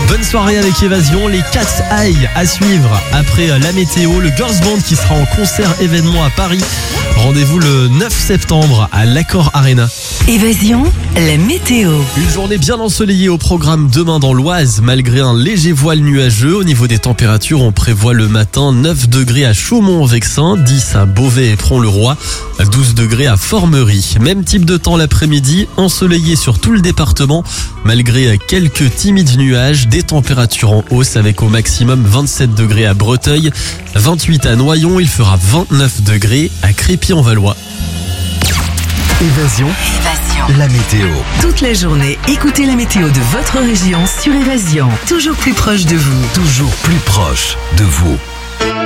Bonne soirée avec Évasion, les Cat's Eye à suivre après la météo, le Girls Band qui sera en concert événement à Paris. Rendez-vous le 9 septembre à l'Accor Arena. Évasion, la météo. Une journée bien ensoleillée au programme demain dans l'Oise, malgré un léger voile nuageux. Au niveau des températures, on prévoit le matin 9 degrés à Chaumont-en-Vexin, 10 à Beauvais et Pront-le-Roi, 12 degrés à Formerie. Même type de temps l'après-midi, ensoleillé sur tout le département, malgré quelques timides nuages, des températures en hausse avec au maximum 27 degrés à Breteuil, 28 à Noyon, il fera 29 degrés à Crépy-en-Valois. Évasion, la météo. Toute la journée, écoutez la météo de votre région sur Évasion. Toujours plus proche de vous. Toujours plus proche de vous.